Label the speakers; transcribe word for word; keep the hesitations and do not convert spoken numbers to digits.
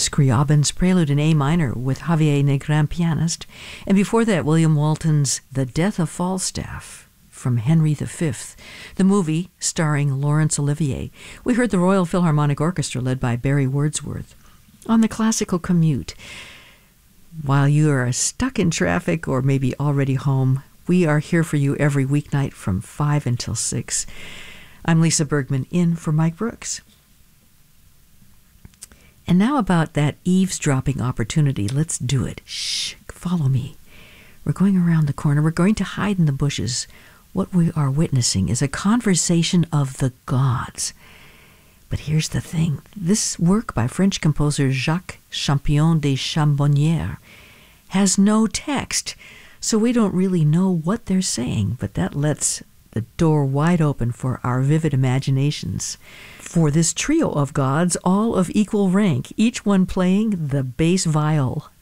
Speaker 1: Scriabin's Prelude in A minor with Javier Negrin, pianist. And before that, William Walton's The Death of Falstaff from Henry the Fifth, the movie starring Laurence Olivier. We heard the Royal Philharmonic Orchestra led by Barry Wordsworth. On the Classical Commute, while you are stuck in traffic or maybe already home, we are here for you every weeknight from five until six. I'm Lisa Bergman, in for Mike Brooks. And now about that eavesdropping opportunity. Let's do it. Shh, follow me. We're going around the corner. We're going to hide in the bushes. What we are witnessing is a conversation of the gods. But here's the thing. This work by French composer Jacques Champion de Chambonnières has no text, so we don't really know what they're saying, but that lets the door wide open for our vivid imaginations. For this trio of gods, all of equal rank, each one playing the bass viol.